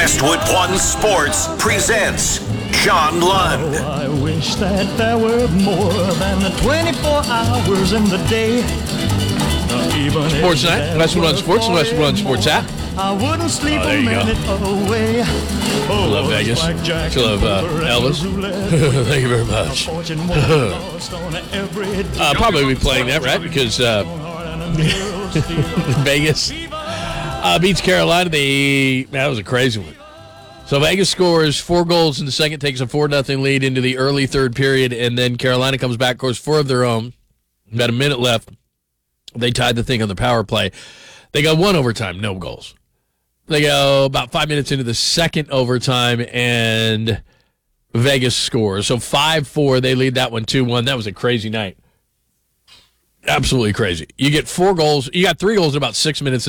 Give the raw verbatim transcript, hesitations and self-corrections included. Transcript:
Westwood One Sports presents John Lund. Oh, I wish that there were more than the twenty-four hours in the day. Uh, even Sports Night, Westwood One Sports, and Westwood One Sports app. I wouldn't sleep Oh, there a you go. minute away. Oh, Love Vegas. blackjack You love uh, and Elvis. roulette. Thank you very much. Fortune was lost on every Uh, probably be playing that, right? Because uh, Vegas uh, beats Carolina. They, that was a crazy one. So Vegas scores four goals in the second, takes a four nothing lead into the early third period, and then Carolina comes back, scores four of their own. About a minute left. They tied the thing on the power play. They got one overtime, no goals. They go about five minutes into the second overtime, and Vegas scores. So five four, they lead that one two one. That was a crazy night. Absolutely crazy. You get four goals. You got three goals in about six minutes